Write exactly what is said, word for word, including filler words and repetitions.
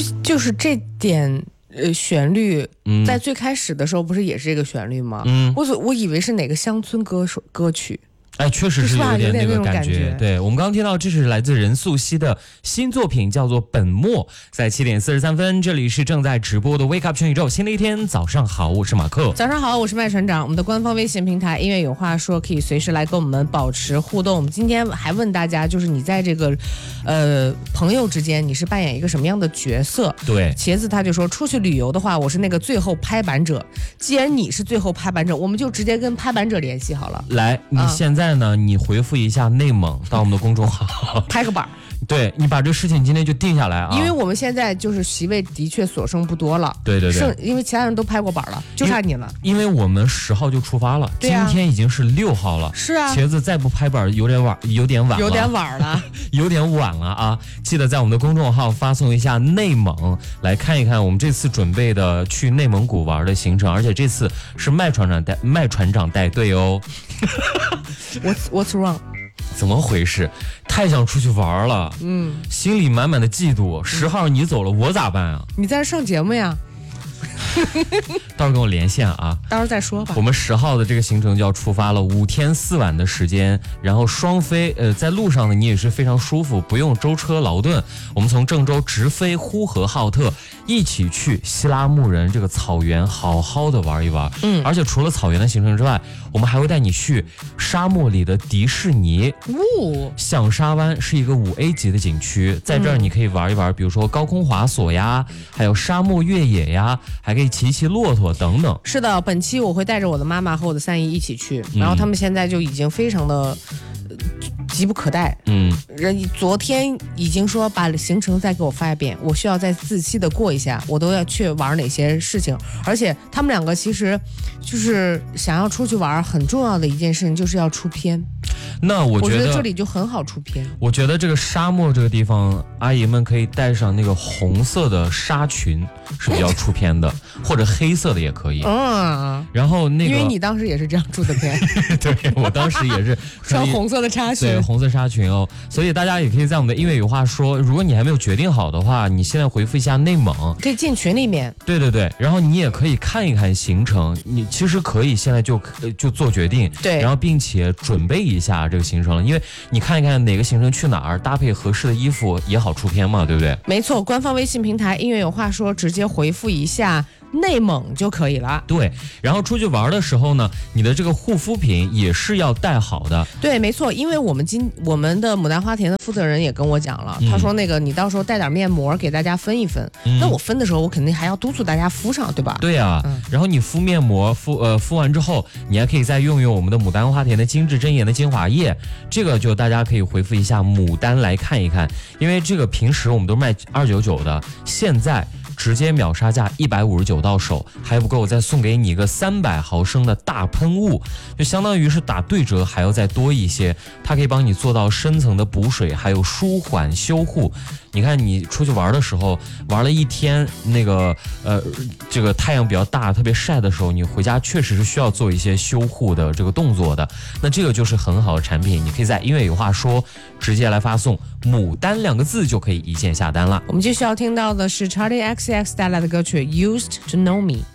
就是这点呃旋律，嗯、在最开始的时候不是也是这个旋律吗？嗯，我我以为是哪个乡村歌手歌曲。 哎，确实是有点那个感觉。 感觉对，我们刚刚听到，这是来自任素汐的新作品，叫做《本末》。在七点四十三分，这里是正在直播的 Wake Up 全宇宙，新的一天，早上好，我是马克。 早上好，我是麦船长。我们的官方微信平台音乐有话说，可以随时来跟我们保持互动。我们今天还问大家，就是你在这个呃朋友之间，你是扮演一个什么样的角色？ 对， 茄子他就说，出去旅游的话，我是那个最后拍板者。既然你是最后拍板者，我们就直接跟拍板者联系好了。 来，你现在呢？嗯、你回复一下内蒙到我们的公众号， 拍个板。 对，你把这事情今天就定下来啊！ 因为我们现在就是席位的确所剩不多了， 对对对， 剩因为其他人都拍过板了，就差你了。 因为我们十号就出发了， 对啊、 今天已经是六号了。 是啊， 茄子再不拍板有点晚，有点晚了， 有点晚了， 有点晚了啊！记得在我们的公众号发送一下内蒙，来看一看我们这次准备的去内蒙古玩的行程，而且这次是麦船长带麦船长带队哦。 What's What's wrong？ 怎么回事？太想出去玩了，嗯，心里满满的嫉妒。十号你走了，我咋办啊？ 你在这上节目呀？ 到时候跟我连线啊， 到时候再说吧。 我们十号的这个行程就要出发了，五天四晚的时间，然后双飞，呃，在路上呢你也是非常舒服，不用舟车劳顿。我们从郑州直飞呼和浩特，一起去西拉木仁这个草原好好的玩一玩。嗯，而且除了草原的行程之外，我们还会带你去沙漠里的迪士尼。 哦， 响沙湾是一个五 A 级的景区，在这儿你可以玩一玩，比如说高空滑索呀，还有沙漠越野呀，还可以骑骑骆驼等等。 是的，本期我会带着我的妈妈和我的三姨一起去，然后他们现在就已经非常的、呃、急不可待。嗯，人昨天已经说把行程再给我发一遍，我需要再仔细的过一下，我都要去玩哪些事情。而且他们两个其实就是想要出去玩，很重要的一件事情就是要出片。 那我觉得， 我觉得这里就很好出片。 我觉得这个沙漠这个地方，阿姨们可以带上那个红色的纱裙是比较出片的，或者黑色的也可以。嗯，然后那个， 因为你当时也是这样出的片， 对我当时也是穿红色的纱裙， 对红色纱裙哦。所以大家也可以在我们的音乐有话说，如果你还没有决定好的话，你现在回复一下内蒙， 可以进群里面。 对对对，然后你也可以看一看行程，你其实可以现在就就做决定， 对， 然后并且准备一下这个行程了，因为你看一看哪个行程去哪儿，搭配合适的衣服也好出片嘛，对不对？ 没错，官方微信平台音乐有话说，直接回复一下内蒙就可以了。 对，然后出去玩的时候呢，你的这个护肤品也是要带好的。 对，没错，因为我们今我们的牡丹花田的负责人也跟我讲了，嗯、他说那个你到时候带点面膜给大家分一分。嗯、那我分的时候，我肯定还要督促大家敷上，对吧？ 对啊，嗯、然后你敷面膜敷呃敷完之后，你还可以再用用我们的牡丹花田的精致真颜的精华液，这个就大家可以回复一下牡丹来看一看，因为这个平时我们都卖二九九的，现在直接秒杀价一百五十九到手，还不够，再送给你一个三百毫升的大喷雾，就相当于是打对折还要再多一些，它可以帮你做到深层的补水，还有舒缓修护。你看你出去玩的时候，玩了一天，那个呃这个太阳比较大，特别晒的时候，你回家确实是需要做一些修护的这个动作的。那这个就是很好的产品，你可以在音乐有话说直接来发送牡丹两个字就可以一键下单了。 我们继续要听到的是 Charlie X C X 带来的歌曲 Used to Know Me。